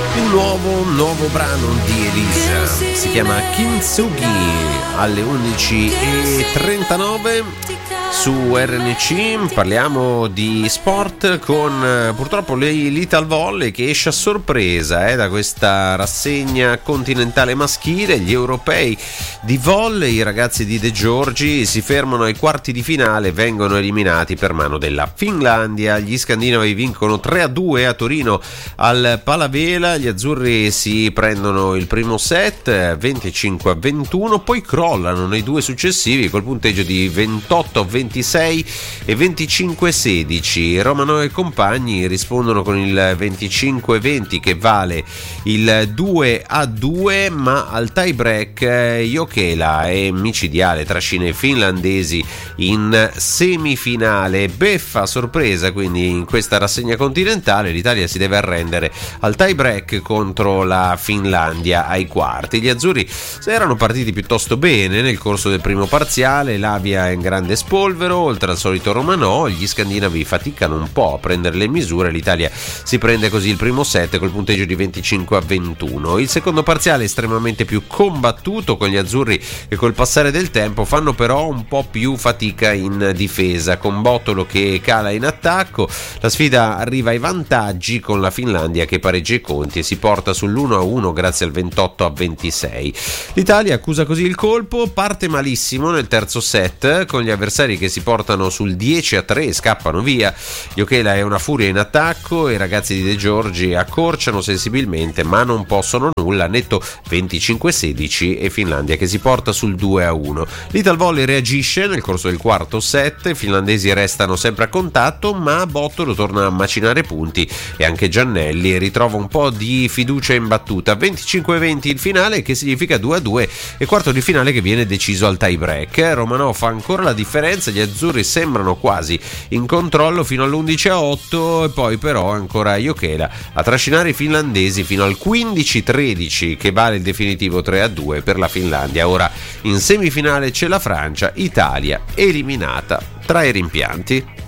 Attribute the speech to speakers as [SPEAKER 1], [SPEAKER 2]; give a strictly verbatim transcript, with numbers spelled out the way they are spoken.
[SPEAKER 1] Un nuovo, un nuovo brano di Elisa, si chiama Kintsugi, alle undici e trentanove su R N C. Parliamo di sport con purtroppo l'Ital Volley che esce a sorpresa eh, da questa rassegna continentale maschile. Gli europei di volley, i ragazzi di De Giorgi, si fermano ai quarti di finale, vengono eliminati per mano della Finlandia. Gli scandinavi vincono tre a due a Torino al Palavela. Gli azzurri si prendono il primo set venticinque a ventuno, poi crollano nei due successivi col punteggio di ventotto a ventisei e venticinque a sedici. Romano e compagni rispondono con il venticinque a venti che vale il due a due, ma al tie break Jokela e micidiale trascina i finlandesi in semifinale. Beffa sorpresa quindi in questa rassegna continentale, l'Italia si deve arrendere al tie break contro la Finlandia ai quarti. Gli azzurri erano partiti piuttosto bene nel corso del primo parziale, l'Avia è in grande spolvero, oltre al solito Romanò, gli scandinavi faticano un po' a prendere le misure, l'Italia si prende così il primo set col punteggio di venticinque a ventuno. Il secondo parziale è estremamente più combattuto, con gli azzurri che col passare del tempo fanno però un po' più fatica in difesa, con Bottolo che cala in attacco. La sfida arriva ai vantaggi con la Finlandia che pareggia i conti e si porta sull'uno a uno grazie al ventotto a ventisei. L'Italia accusa così il colpo, parte malissimo nel terzo set con gli avversari che si portano sul dieci a tre e scappano via. Jokela è una furia in attacco, i ragazzi di De Giorgi accorciano sensibilmente ma non possono nulla, netto venticinque a sedici e Finlandia che si porta sul due a uno. L'Ital Volley reagisce nel corso del quarto set, i finlandesi restano sempre a contatto ma Bottolo torna a macinare punti e anche Giannelli ritrova un po' di fiducia in battuta. venticinque a venti il finale, che significa due a due e quarto di finale che viene deciso al tie break. Romanò fa ancora la differenza, gli azzurri sembrano quasi in controllo fino all'undici a otto e poi però ancora Jokela a trascinare i finlandesi fino al quindici a tredici che vale il definitivo tre a due per la Finlandia. Ora in semifinale c'è la Francia, Italia eliminata tra i rimpianti.